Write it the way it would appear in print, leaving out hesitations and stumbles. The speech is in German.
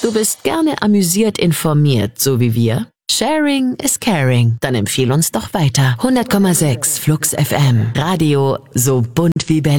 Du bist gerne amüsiert informiert, so wie wir? Sharing is caring. Dann empfiehl uns doch weiter. 100,6 Flux FM. Radio so bunt wie Berlin.